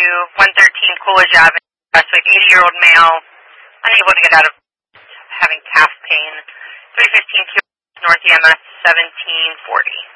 113 Coolidge Avenue, Westwick, 80-year-old male, unable to get out of having calf pain, 315 North EMS 1740.